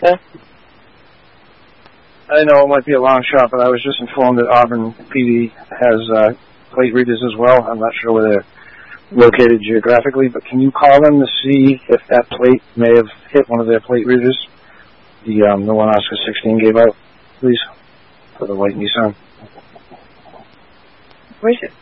Okay. I know it might be a long shot, but I was just informed that Auburn PD has plate readers as well. I'm not sure where they're located geographically, but can you call them to see if that plate may have hit one of their plate readers? The one Oscar 16 gave out, please, for the white Nissan. Where's it?